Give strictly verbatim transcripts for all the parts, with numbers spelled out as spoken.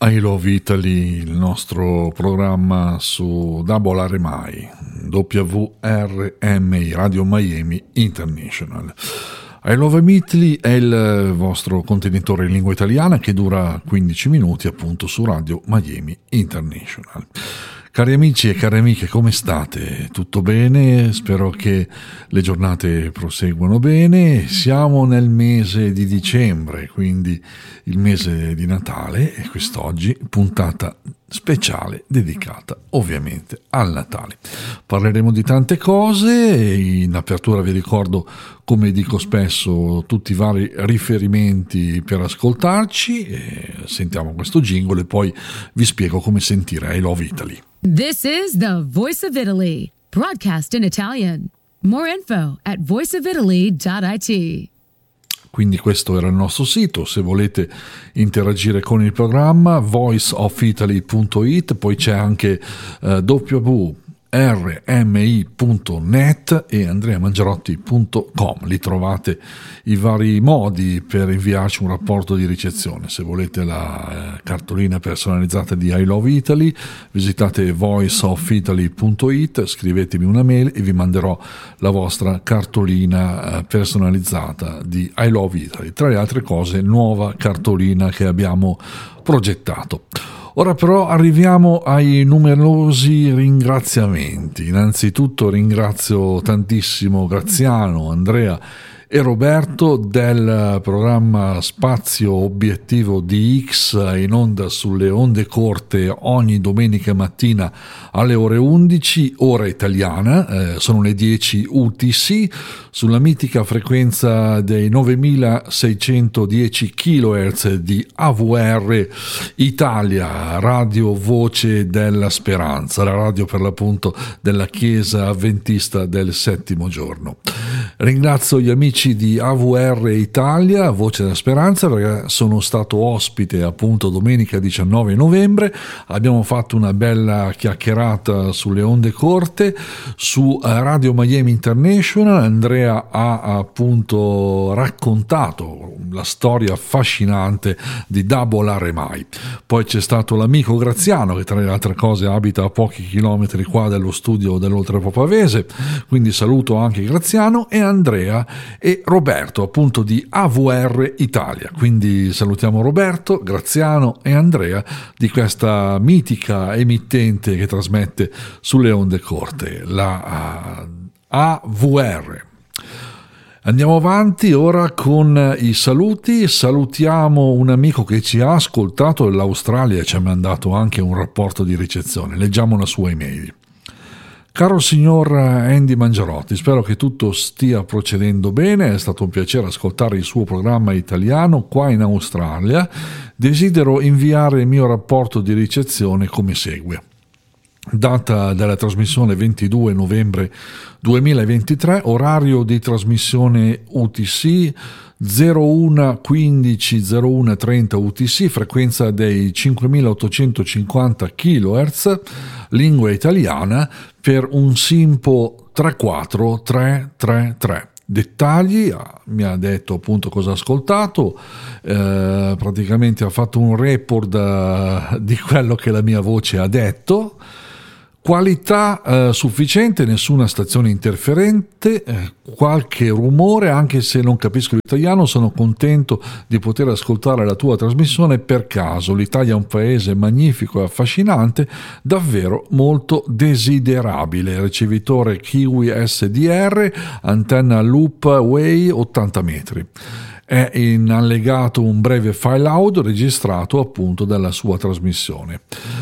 I Love Italy, il nostro programma su Double R M I, W R M I, Radio Miami International. I Love Italy è il vostro contenitore in lingua italiana che dura quindici minuti appunto su Radio Miami International. Cari amici e cari amiche, come state? Tutto bene? Spero che le giornate proseguano bene. Siamo nel mese di dicembre, quindi il mese di Natale, e quest'oggi puntata speciale dedicata ovviamente al Natale. Parleremo di tante cose. In apertura vi ricordo, come dico spesso, tutti i vari riferimenti per ascoltarci. E sentiamo questo jingle e poi vi spiego come sentire I Love Italy. This is the Voice of Italy, broadcast in Italian. More info at voice of italy dot it. Quindi questo era il nostro sito, se volete interagire con il programma voice of italy punto it, poi c'è anche eh, w w w punto r m i punto net e andrea mangiarotti punto com. Lì trovate i vari modi per inviarci un rapporto di ricezione. Se volete la eh, cartolina personalizzata di I Love Italy, visitate voice of italy punto it, scrivetemi una mail e vi manderò la vostra cartolina eh, personalizzata di I Love Italy. Tra le altre cose, nuova cartolina che abbiamo progettato. Ora però arriviamo ai numerosi ringraziamenti. Innanzitutto ringrazio tantissimo Graziano, Andrea e Roberto del programma Spazio Obiettivo di X, in onda sulle onde corte ogni domenica mattina alle ore undici, ora italiana, eh, sono le dieci U T C, sulla mitica frequenza dei novemilaseicentodieci chilohertz di A V R Italia, Radio Voce della Speranza, la radio per l'appunto della Chiesa Avventista del Settimo Giorno. Ringrazio gli amici di A V R Italia, Voce della Speranza, perché sono stato ospite appunto domenica diciannove novembre. Abbiamo fatto una bella chiacchierata sulle onde corte su Radio Miami International. Andrea ha appunto raccontato la storia affascinante di Double R M I. Poi c'è stato l'amico Graziano, che tra le altre cose abita a pochi chilometri qua dallo studio dell'Oltrepò Pavese, quindi saluto anche Graziano, e Andrea e Roberto appunto di A V R Italia. Quindi salutiamo Roberto, Graziano e Andrea di questa mitica emittente che trasmette sulle onde corte, la A V R. Andiamo avanti ora con i saluti. Salutiamo un amico che ci ha ascoltato dall'Australia e ci ha mandato anche un rapporto di ricezione. Leggiamo la sua email. Caro signor Andy Mangiarotti, spero che tutto stia procedendo bene, è stato un piacere ascoltare il suo programma italiano qua in Australia. Desidero inviare il mio rapporto di ricezione come segue. Data della trasmissione ventidue novembre duemilaventitré, orario di trasmissione U T C zero uno quindici zero uno trenta U T C, frequenza dei cinquemilaottocentocinquanta chilohertz, lingua italiana, per un SINPO tre quattro tre tre tre. Dettagli, mi ha detto appunto cosa ha ascoltato, eh, praticamente ha fatto un report uh, di quello che la mia voce ha detto. Qualità eh, sufficiente, nessuna stazione interferente, eh, qualche rumore, anche se non capisco l'italiano. Sono contento di poter ascoltare la tua trasmissione per caso. L'Italia è un paese magnifico e affascinante, davvero molto desiderabile. Ricevitore Kiwi S D R, antenna Loop Way ottanta metri. È in allegato un breve file audio registrato appunto dalla sua trasmissione.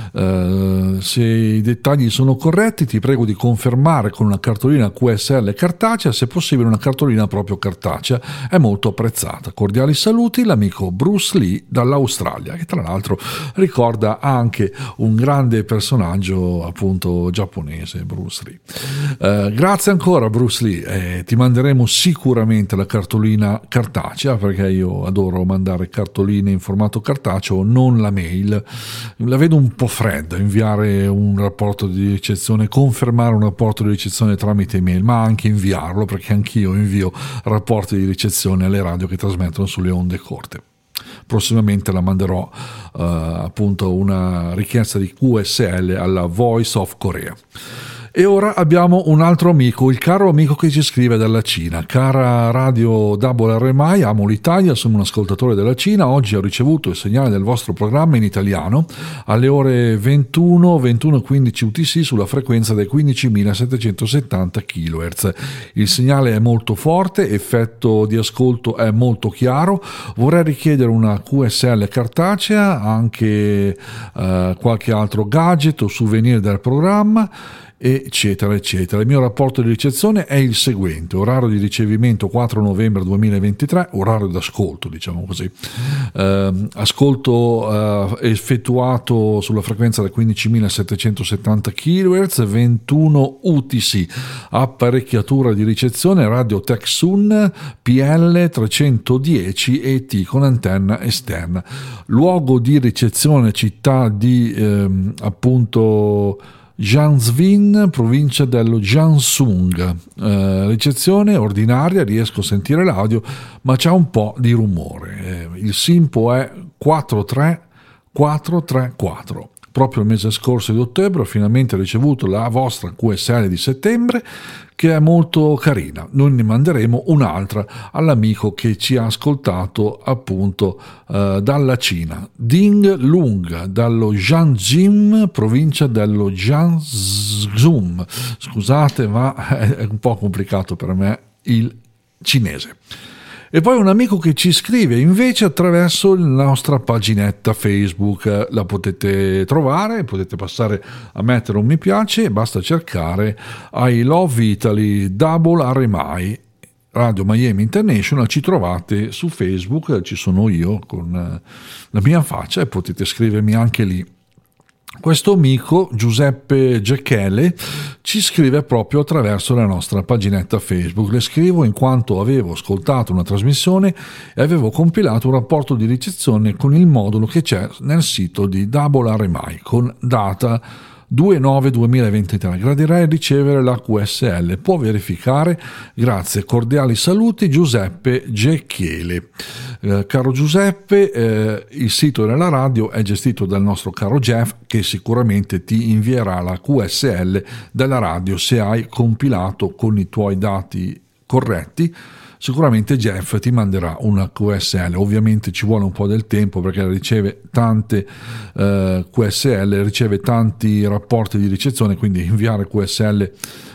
Uh, se i dettagli sono corretti, ti prego di confermare con una cartolina Q S L cartacea, se possibile una cartolina proprio cartacea, è molto apprezzata. Cordiali saluti, l'amico Bruce Lee dall'Australia, che tra l'altro ricorda anche un grande personaggio appunto giapponese, Bruce Lee. Uh, grazie ancora Bruce Lee, eh, ti manderemo sicuramente la cartolina cartacea, perché io adoro mandare cartoline in formato cartaceo, non la mail. La vedo un po' fredda inviare un rapporto di ricezione, confermare un rapporto di ricezione tramite email, ma anche inviarlo, perché anch'io invio rapporti di ricezione alle radio che trasmettono sulle onde corte. prossimamente la manderò uh, appunto una richiesta di Q S L alla Voice of Korea. E ora abbiamo un altro amico, il caro amico che ci scrive dalla Cina. Cara Radio Double R M I, amo l'Italia, sono un ascoltatore della Cina. Oggi ho ricevuto il segnale del vostro programma in italiano alle ore ventuno, ventuno e quindici U T C sulla frequenza dei quindicimilasettecentosettanta chilohertz. Il segnale è molto forte, effetto di ascolto è molto chiaro. Vorrei richiedere una Q S L cartacea, anche eh, qualche altro gadget o souvenir del programma, eccetera eccetera. Il mio rapporto di ricezione è il seguente: orario di ricevimento quattro novembre duemilaventitré, orario d'ascolto diciamo così, eh, ascolto eh, effettuato sulla frequenza del quindicimilasettecentosettanta chilohertz, ventuno U T C, apparecchiatura di ricezione Radio Tecsun P L trecentodieci E T con antenna esterna, luogo di ricezione città di ehm, appunto Jiangxin, provincia dello Jiangsu. Eh, ricezione ordinaria, riesco a sentire l'audio, ma c'è un po' di rumore. Eh, il SINPO è quattro tre quattro tre quattro. Proprio il mese scorso di ottobre ho finalmente ricevuto la vostra Q S L di settembre, che è molto carina. Noi ne manderemo un'altra all'amico che ci ha ascoltato appunto eh, dalla Cina. Ding Lung, dallo Jiangxin, provincia dello Jiangsu. Scusate, ma è un po' complicato per me il cinese. E poi un amico che ci scrive invece attraverso la nostra paginetta Facebook. La potete trovare, potete passare a mettere un mi piace, basta cercare I Love Italy Double R M I Radio Miami International, ci trovate su Facebook, ci sono io con la mia faccia e potete scrivermi anche lì. Questo amico Giuseppe Gechele ci scrive proprio attraverso la nostra paginetta Facebook. Le scrivo in quanto avevo ascoltato una trasmissione e avevo compilato un rapporto di ricezione con il modulo che c'è nel sito di Double R M I con data due nove duemilaventitré. Gradirei ricevere la Q S L. Può verificare? Grazie. Cordiali saluti, Giuseppe Gechele. Eh, caro Giuseppe, eh, il sito della radio è gestito dal nostro caro Jeff, che sicuramente ti invierà la Q S L della radio se hai compilato con i tuoi dati corretti. Sicuramente Jeff ti manderà una Q S L. Ovviamente ci vuole un po' del tempo perché riceve tante eh, Q S L, riceve tanti rapporti di ricezione, quindi inviare Q S L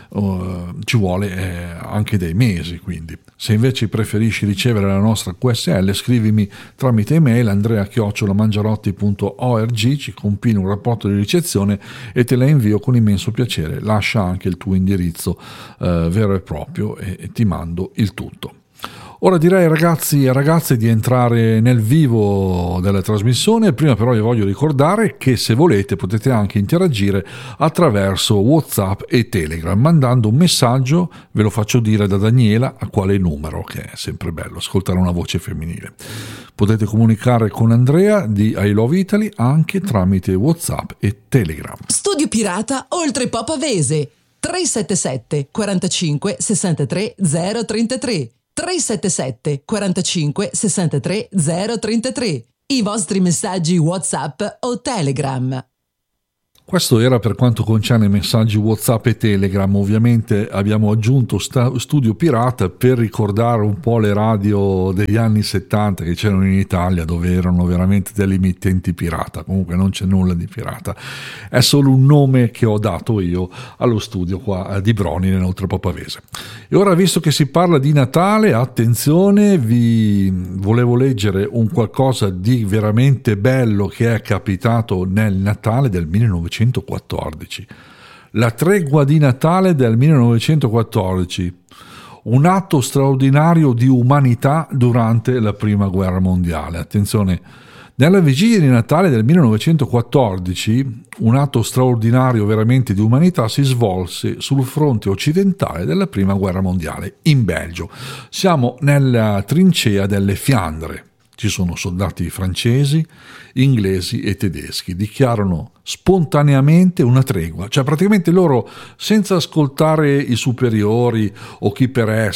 uh, ci vuole eh, anche dei mesi. Quindi se invece preferisci ricevere la nostra Q S L, scrivimi tramite email andrea chiocciola mangiarotti punto org, ci compilo un rapporto di ricezione e te la invio con immenso piacere. Lascia anche il tuo indirizzo uh, vero e proprio e, e ti mando il tutto. Ora direi ragazzi e ragazze di entrare nel vivo della trasmissione. Prima però vi voglio ricordare che se volete potete anche interagire attraverso WhatsApp e Telegram mandando un messaggio, ve lo faccio dire da Daniela, a quale numero, che è sempre bello ascoltare una voce femminile. Potete comunicare con Andrea di I Love Italy anche tramite WhatsApp e Telegram. Studio Pirata Oltre Papavese tre sette sette quarantacinque sessantatré zero trentatré tre sette sette quarantacinque sessantatré zero trentatré. I vostri messaggi WhatsApp o Telegram. Questo era per quanto concerne messaggi WhatsApp e Telegram. Ovviamente abbiamo aggiunto Studio Pirata per ricordare un po' le radio degli anni settanta che c'erano in Italia, dove erano veramente delle emittenti pirata. Comunque non c'è nulla di pirata, è solo un nome che ho dato io allo studio qua di Broni nell'Oltre Papavese. E ora, visto che si parla di Natale, attenzione, vi volevo leggere un qualcosa di veramente bello che è capitato nel Natale del millenovecentoquattordici. La tregua di Natale del millenovecentoquattordici, un atto straordinario di umanità durante la prima guerra mondiale. Attenzione, nella vigilia di Natale del millenovecentoquattordici un atto straordinario veramente di umanità si svolse sul fronte occidentale della prima guerra mondiale, in Belgio. Siamo nella trincea delle Fiandre. Ci sono soldati francesi, inglesi e tedeschi, dichiarano spontaneamente una tregua, cioè praticamente loro, senza ascoltare i superiori o chi per essi,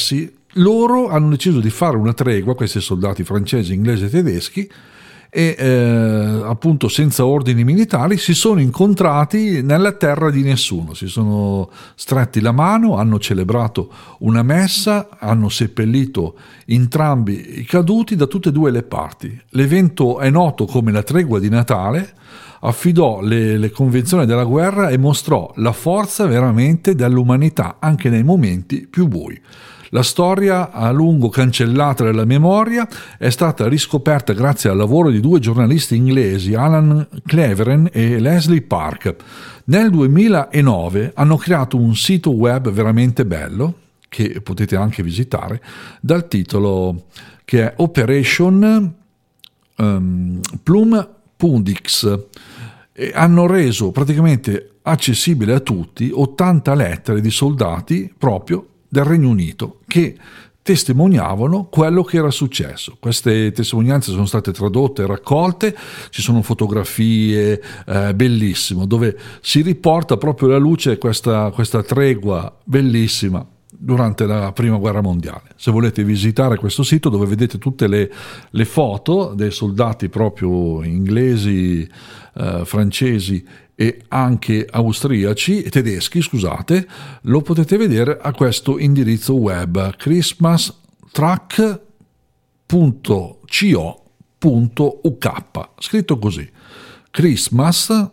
loro hanno deciso di fare una tregua, questi soldati francesi, inglesi e tedeschi, e eh, appunto senza ordini militari si sono incontrati nella terra di nessuno, si sono stretti la mano, hanno celebrato una messa, hanno seppellito entrambi i caduti da tutte e due le parti. L'evento è noto come la tregua di Natale, affidò le, le convenzioni della guerra e mostrò la forza veramente dell'umanità anche nei momenti più bui. La storia, a lungo cancellata dalla memoria, è stata riscoperta grazie al lavoro di due giornalisti inglesi, Alan Cleveren e Leslie Park. Nel duemilanove hanno creato un sito web veramente bello, che potete anche visitare, dal titolo che è Operation um, Plum Pundix, e hanno reso praticamente accessibile a tutti ottanta lettere di soldati proprio del Regno Unito che testimoniavano quello che era successo. Queste testimonianze sono state tradotte e raccolte, ci sono fotografie, eh, bellissimo, dove si riporta proprio alla luce questa, questa tregua bellissima durante la prima guerra mondiale. Se volete visitare questo sito, dove vedete tutte le, le foto dei soldati proprio inglesi, eh, francesi e anche austriaci e tedeschi, scusate, lo potete vedere a questo indirizzo web christmas truck punto co punto u k, scritto così, christmas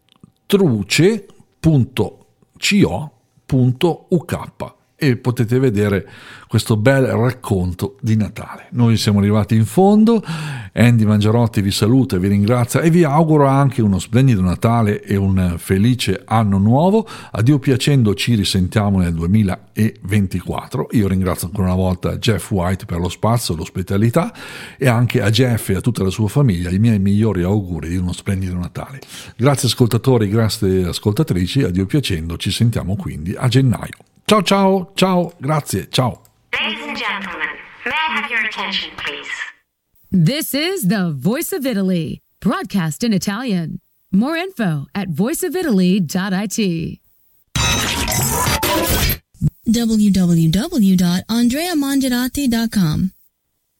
truce punto co punto u k, e potete vedere questo bel racconto di Natale. Noi siamo arrivati in fondo, Andy Mangiarotti vi saluta e vi ringrazia e vi auguro anche uno splendido Natale e un felice anno nuovo. A Dio piacendo ci risentiamo nel duemilaventiquattro. Io ringrazio ancora una volta Jeff White per lo spazio, l'ospitalità, e anche a Jeff e a tutta la sua famiglia i miei migliori auguri di uno splendido Natale. Grazie ascoltatori, grazie ascoltatrici, a Dio piacendo ci sentiamo quindi a gennaio. Ciao ciao, ciao, grazie, ciao. Ladies and gentlemen, may I have your attention, please? This is the Voice of Italy, broadcast in Italian. More info at voice of italy dot I T. w w w dot andrea mangiarotti dot com